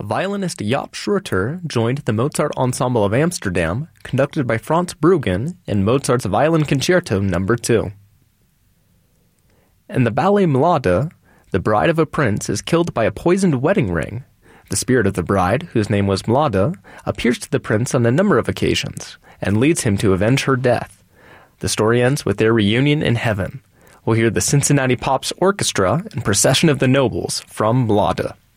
violinist Jaap Schröter joined the Mozart Ensemble of Amsterdam, conducted by Frans Bruggen in Mozart's Violin Concerto No. 2. In the ballet Mlada, the bride of a prince is killed by a poisoned wedding ring. The spirit of the bride, whose name was Mlada, appears to the prince on a number of occasions and leads him to avenge her death. The story ends with their reunion in heaven. We'll hear the Cincinnati Pops Orchestra and Procession of the Nobles from Mlada.